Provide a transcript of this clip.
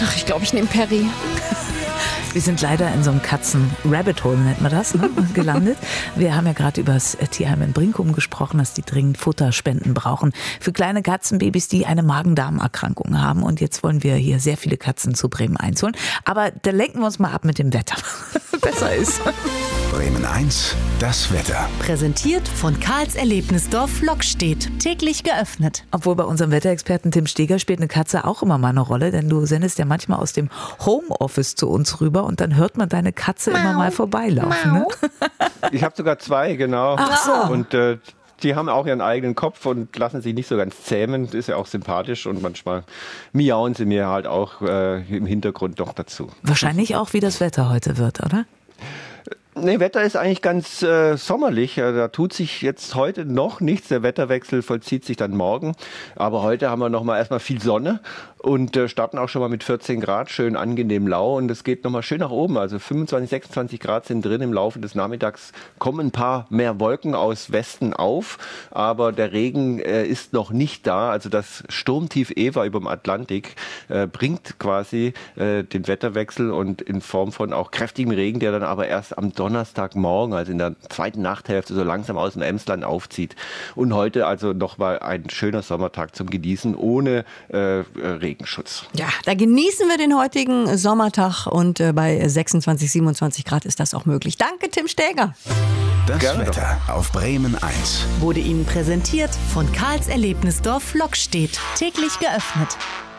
Ach, ich glaube, ich nehme Perry. Wir sind leider in so einem Katzen-Rabbit-Hole, nennt man das, ne? Gelandet. Wir haben ja gerade über das Tierheim in Brinkum gesprochen, dass die dringend Futterspenden brauchen für kleine Katzenbabys, die eine Magen-Darm-Erkrankung haben. Und jetzt wollen wir hier sehr viele Katzen zu Bremen einholen. Aber da lenken wir uns mal ab mit dem Wetter. Besser ist. Bremen 1, das Wetter. Präsentiert von Karls Erlebnisdorf Lockstedt. Täglich geöffnet. Obwohl bei unserem Wetterexperten Tim Steger spielt eine Katze auch immer mal eine Rolle, denn du sendest ja manchmal aus dem Homeoffice zu uns rüber und dann hört man deine Katze immer mal vorbeilaufen. Ne? Ich habe sogar 2, genau. Ach so. Und die haben auch ihren eigenen Kopf und lassen sich nicht so ganz zähmen. Das ist ja auch sympathisch und manchmal miauen sie mir halt auch im Hintergrund doch dazu. Wahrscheinlich auch, wie das Wetter heute wird, oder? Nee, Wetter ist eigentlich ganz sommerlich. Da tut sich jetzt heute noch nichts. Der Wetterwechsel vollzieht sich dann morgen. Aber heute haben wir noch mal erstmal viel Sonne und starten auch schon mal mit 14 Grad, schön angenehm lau. Und es geht noch mal schön nach oben. Also 25, 26 Grad sind drin. Im Laufe des Nachmittags kommen ein paar mehr Wolken aus Westen auf. Aber der Regen ist noch nicht da. Also das Sturmtief Eva über dem Atlantik bringt quasi den Wetterwechsel und in Form von auch kräftigem Regen, der dann aber erst am Donnerstagmorgen, also in der zweiten Nachthälfte, so langsam aus dem Emsland aufzieht. Und heute also nochmal ein schöner Sommertag zum Genießen ohne Regenschutz. Ja, da genießen wir den heutigen Sommertag und bei 26, 27 Grad ist das auch möglich. Danke, Tim Steger. Das Gerne Wetter auf Bremen 1. Wurde Ihnen präsentiert von Karls Erlebnisdorf Lockstedt. Täglich geöffnet.